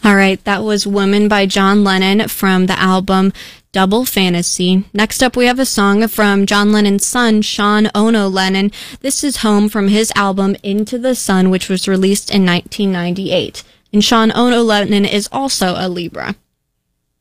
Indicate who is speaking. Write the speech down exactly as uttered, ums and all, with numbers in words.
Speaker 1: All right, that was Woman by John Lennon from the album Double Fantasy. Next up, we have a song from John Lennon's son, Sean Ono Lennon. This is Home from his album Into the Sun, which was released in nineteen ninety-eight. And Sean Ono Lennon is also a Libra.